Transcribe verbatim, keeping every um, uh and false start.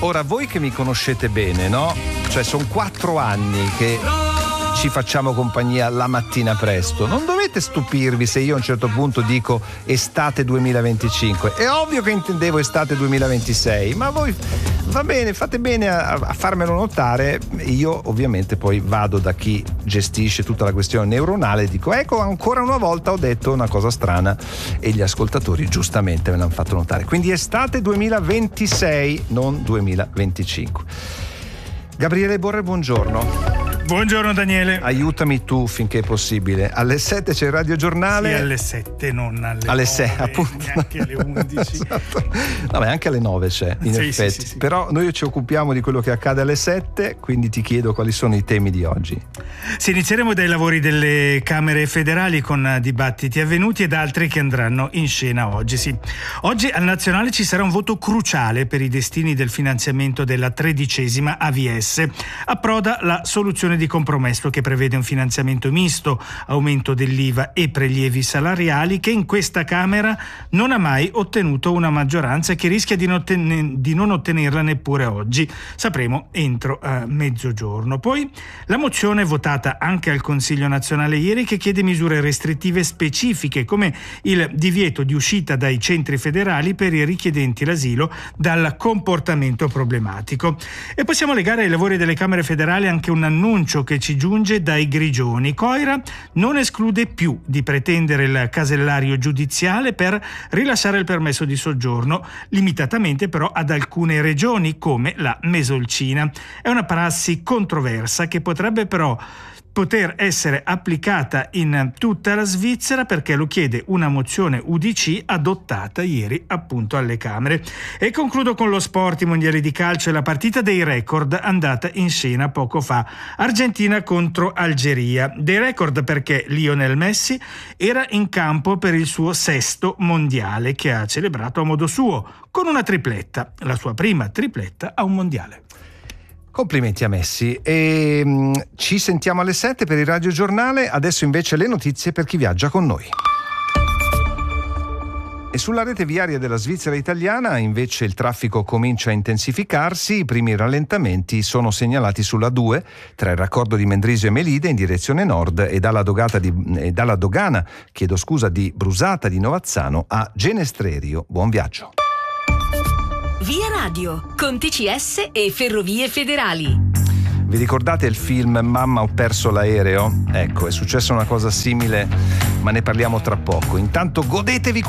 Ora, voi che mi conoscete bene, no? Cioè, sono quattro anni che ci facciamo compagnia la mattina presto. Non dovete stupirvi se io a un certo punto dico estate duemilaventicinque. È ovvio che intendevo estate duemilaventisei, ma voi va bene, fate bene a, a farmelo notare. Io ovviamente poi vado da chi gestisce tutta la questione neuronale e dico: ecco, ancora una volta ho detto una cosa strana, e gli ascoltatori giustamente me l'hanno fatto notare. Quindi estate duemilaventisei, non duemilaventicinque. Gabriele Borre, buongiorno. Buongiorno Daniele. Aiutami tu finché è possibile. Alle sette c'è il radiogiornale. Sì, alle sette, non alle, alle sei, appunto. Neanche alle undici. Esatto. Vabbè, anche alle nove c'è, in sì, effetti. Sì, sì, sì. Però noi ci occupiamo di quello che accade alle sette, quindi ti chiedo quali sono i temi di oggi. Sì, inizieremo dai lavori delle Camere federali con dibattiti avvenuti ed altri che andranno in scena oggi. Sì. Oggi al Nazionale ci sarà un voto cruciale per i destini del finanziamento della tredicesima A V S. Approda la soluzione di compromesso che prevede un finanziamento misto, aumento dell'I V A e prelievi salariali, che in questa Camera non ha mai ottenuto una maggioranza e che rischia di non, otten- di non ottenerla neppure oggi. Sapremo entro uh, mezzogiorno. Poi la mozione votata anche al Consiglio nazionale ieri, che chiede misure restrittive specifiche come il divieto di uscita dai centri federali per i richiedenti l'asilo dal comportamento problematico. E possiamo legare ai lavori delle Camere federali anche un annuncio che ci giunge dai Grigioni. Coira non esclude più di pretendere il casellario giudiziale per rilasciare il permesso di soggiorno, limitatamente però ad alcune regioni come la Mesolcina. È una prassi controversa che potrebbe però poter essere applicata in tutta la Svizzera, perché lo chiede una mozione U D C adottata ieri appunto alle Camere. E concludo con lo sport, i mondiali di calcio e la partita dei record andata in scena poco fa. Argentina contro Algeria. Dei record perché Lionel Messi era in campo per il suo sesto mondiale, che ha celebrato a modo suo con una tripletta, la sua prima tripletta a un mondiale. Complimenti a Messi. E, um, ci sentiamo alle sette per il Radio Giornale. Adesso invece le notizie per chi viaggia con noi. E sulla rete viaria della Svizzera italiana invece il traffico comincia a intensificarsi. I primi rallentamenti sono segnalati sulla due tra il raccordo di Mendrisio e Melide in direzione nord e dalla, dogata di, e dalla dogana chiedo scusa, di Brusata di Novazzano a Genestrerio. Buon viaggio. Via Radio, con T C S e Ferrovie Federali. Vi ricordate il film Mamma ho perso l'aereo? Ecco, è successa una cosa simile, ma ne parliamo tra poco. Intanto godetevi